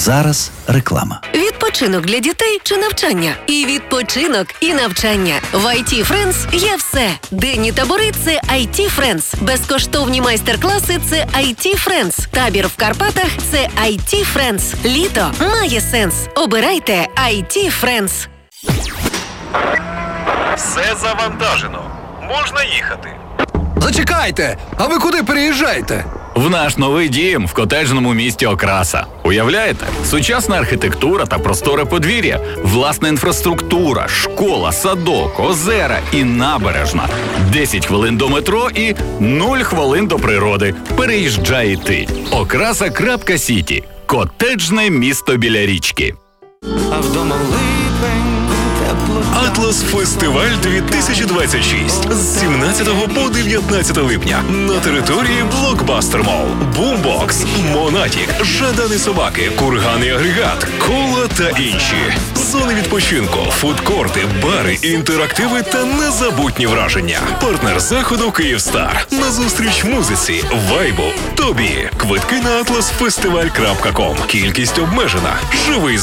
зараз реклама. Відпочинок для дітей чи навчання? І відпочинок, і навчання. В IT Friends є все. Денні табори – це IT Friends. Безкоштовні майстер-класи – це IT Friends. Табір в Карпатах – це IT Friends. Літо має сенс. Обирайте IT Friends. Все завантажено. Можна їхати. Зачекайте! А ви куди переїжджаєте? В наш новий дім в котеджному місті Окраса. Уявляєте? Сучасна архітектура та просторе подвір'я, власна інфраструктура, школа, садок, озера і набережна. 10 хвилин до метро і 0 хвилин до природи. Переїжджай і ти. Окраса.Сіті. Котеджне місто біля річки. А вдома липень, тепло. Атлас Фестиваль 2026 з 17 по 19 липня на території Блокбастер Молл, Бумбокс, Монатік, Жадани собаки, Курган і агрегат, Кола та інші. Зони відпочинку, фудкорти, бари, інтерактиви та незабутні враження. Партнер заходу «Київстар». Назустріч музиці, вайбу, тобі. Квитки на atlasfestival.com. Кількість обмежена. Живий